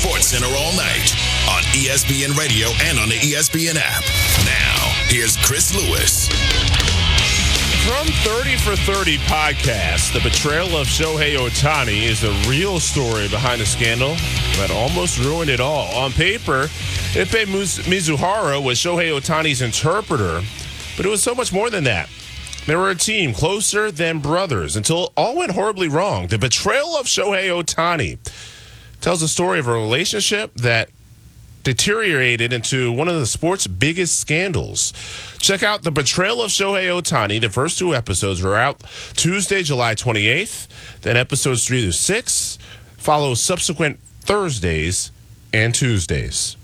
SportsCenter all night on ESPN Radio and on the ESPN app. Now, here's Chris Lewis. From 30 for 30 podcast, the betrayal of Shohei Ohtani is the real story behind the scandal that almost ruined it all. On paper, Ippei Mizuhara was Shohei Ohtani's interpreter, but it was so much more than that. They were a team closer than brothers until all went horribly wrong. The betrayal of Shohei Ohtani tells the story of a relationship that deteriorated into one of the sport's biggest scandals. Check out The Betrayal of Shohei Ohtani. The first two episodes were out Tuesday, July 28th. Then episodes 3 to 6 follow subsequent Thursdays and Tuesdays.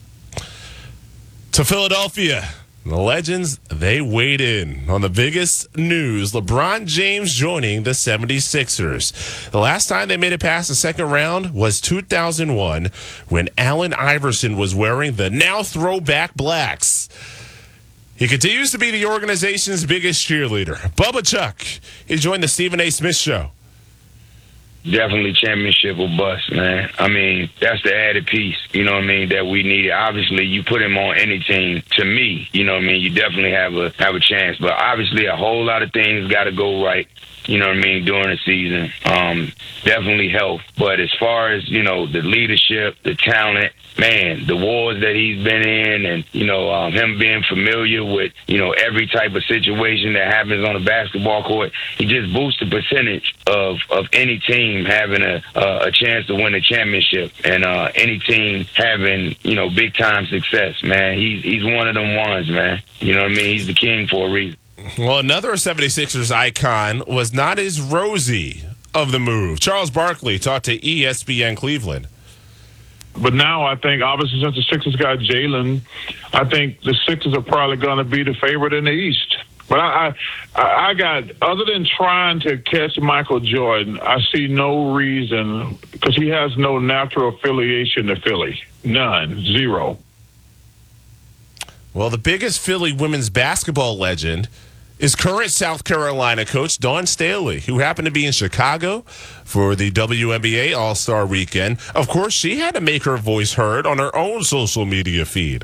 To Philadelphia, the Legends, they weighed in on the biggest news. LeBron James joining the 76ers. The last time they made it past the second round was 2001 when Allen Iverson was wearing the now throwback blacks. He continues to be the organization's biggest cheerleader. Bubba Chuck, he joined the Stephen A. Smith Show. Definitely championship or bust, man. I mean, that's the added piece, you know what I mean, that we need. Obviously, you put him on any team, to me, you know what I mean, you definitely have a chance. But obviously, a whole lot of things got to go right, you know what I mean, during the season. Definitely health. But as far as, you know, the leadership, the talent, man, the wars that he's been in and, you know, him being familiar with, you know, every type of situation that happens on a basketball court, he just boosts the percentage of any team having a chance to win a championship and any team having, you know, big-time success, man. He's one of them ones, man. You know what I mean? He's the king for a reason. Well, another 76ers icon was not as rosy of the move. Charles Barkley talked to ESPN Cleveland. But now I think, obviously, since the Sixers got Jalen, I think the Sixers are probably going to be the favorite in the East. But I got, other than trying to catch Michael Jordan, I see no reason, because he has no natural affiliation to Philly. None. Zero. Well, the biggest Philly women's basketball legend is current South Carolina coach Dawn Staley, who happened to be in Chicago for the WNBA All-Star Weekend. Of course, she had to make her voice heard on her own social media feed.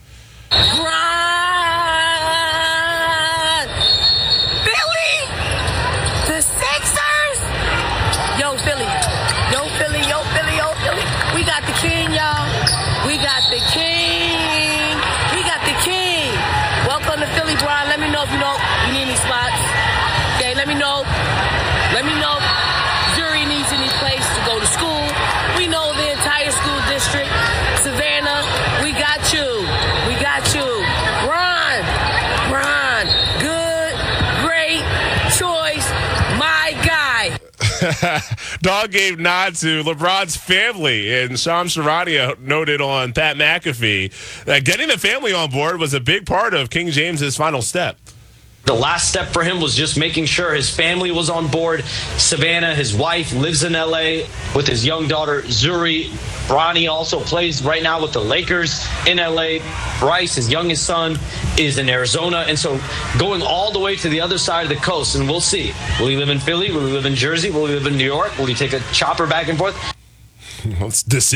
Dog gave nod to LeBron's family, and Shams Charania noted on Pat McAfee that getting the family on board was a big part of King James's final step. The last step for him was just making sure his family was on board. Savannah, his wife, lives in L.A. with his young daughter, Zuri. Ronnie also plays right now with the Lakers in L.A. Bryce, his youngest son, is in Arizona. And so going all the way to the other side of the coast, and we'll see. Will he live in Philly? Will he live in Jersey? Will he live in New York? Will he take a chopper back and forth? Let's